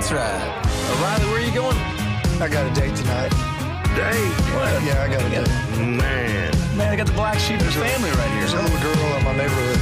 That's right. Riley, where are you going? I got a date tonight. Date? Yeah, I got a date. Man. Man, I got the black sheep of the family right here. Some little girl in my neighborhood